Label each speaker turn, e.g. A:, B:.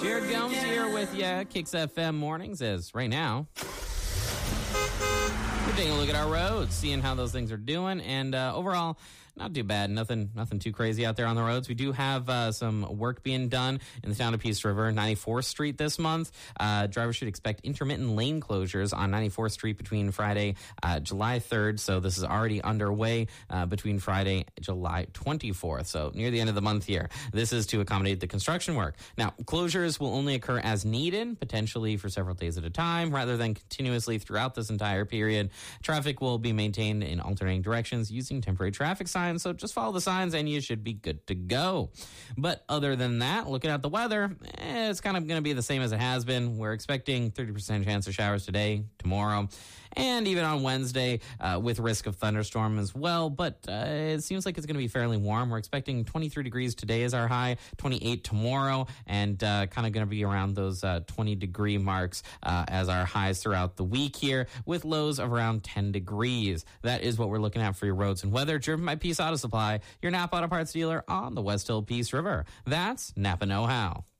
A: Jared Gomes here with you, Kicks FM Mornings, as right now we're taking a look at our roads, seeing how those things are doing, and overall, not too bad. Nothing too crazy out there on the roads. We do have some work being done in the town of Peace River, 94th Street this month. Drivers should expect intermittent lane closures on 94th Street between Friday, July 3rd. So this is already underway between Friday, July 24th. So near the end of the month here. This is to accommodate the construction work. Now, closures will only occur as needed, potentially for several days at a time, rather than continuously throughout this entire period. Traffic will be maintained in alternating directions using temporary traffic signs. So just follow the signs and you should be good to go. But other than that, looking at the weather, it's kind of going to be the same as it has been. We're expecting 30% chance of showers today, tomorrow, and even on Wednesday with risk of thunderstorm as well. But it seems like it's going to be fairly warm. We're expecting 23 degrees today as our high, 28 tomorrow, and kind of going to be around those 20-degree marks as our highs throughout the week here, with lows of around 10 degrees. That is what we're looking at for your roads and weather, driven by Peace Auto Supply, your Napa Auto Parts dealer on the West Hill Peace River. That's Napa Know-How.